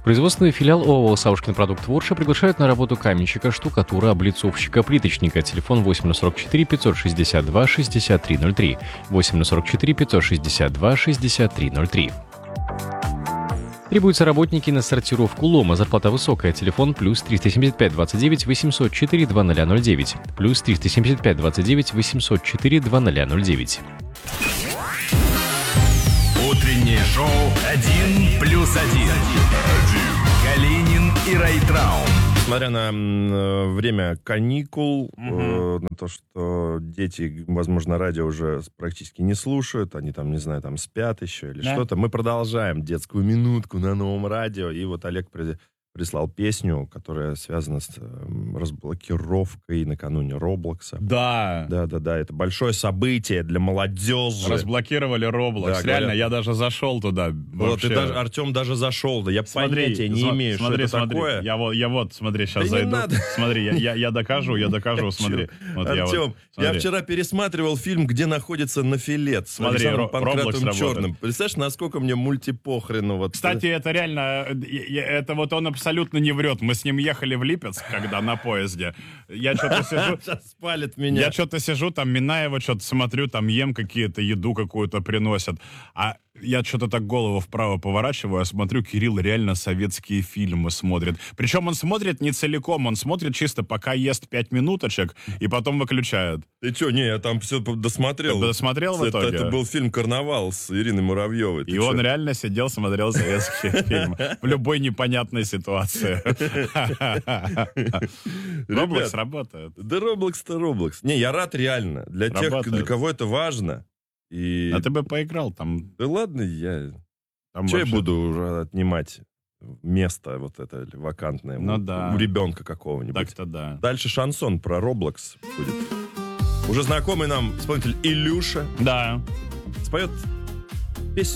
Производственный филиал ООО «Савушкин продукт Ворша» приглашают на работу каменщика, штукатура, облицовщика, плиточника. Телефон 8044 562 6303. 8044 562 6303. Требуются работники на сортировку лома. Зарплата высокая. Телефон плюс 375 29 804 2009. Плюс 375 29 804 2009. Утреннее шоу «1+1». Калинин и Райтрау. Несмотря на время каникул, на то, что дети, возможно, радио уже практически не слушают, они там, не знаю, там спят еще или что-то, мы продолжаем детскую минутку на новом радио. И вот Олег прислал песню, которая связана с разблокировкой накануне Роблокса. Да. Да, это большое событие для молодежи. Разблокировали Roblox. Да, Реально, говорят, я даже зашел туда. Вот, Артем даже зашел, да, я понятия не имею, что это такое. Я вот, смотри, сейчас Да зайду. не надо. Смотри, я докажу, смотри. Вот Артем, я вчера пересматривал фильм «Где находится Нафилет» с Смотри, Александром Roblox Панкратовым работает. Черным. Представляешь, насколько мне мультипохрену. Вот. Кстати, это реально, это вот он абсолютно не врет. Мы с ним ехали в Липецк, когда на поезде. Я что-то сижу... Сейчас спалит меня. Я что-то сижу, там Минаева что-то смотрю, там ем какие-то, еду какую-то приносят. А я что-то так голову вправо поворачиваю, а смотрю, Кирилл реально советские фильмы смотрит. Причем он смотрит не целиком, он смотрит чисто пока ест 5 минуточек, и потом выключает. Ты что, не, я там все досмотрел. Ты досмотрел в итоге? Это был фильм «Карнавал» с Ириной Муравьевой. И он реально сидел, смотрел советские фильмы в любой непонятной ситуации. Роблокс работает. Да Роблокс-то Роблокс. Не, я рад реально. Для тех, для кого это важно. А ты бы поиграл там. Да ладно, я... Там Че вообще... я буду уже отнимать место вот это вакантное у ребенка какого-нибудь? Так-то да. Дальше шансон про Роблокс будет. Уже знакомый нам исполнитель Илюша. Да. Споет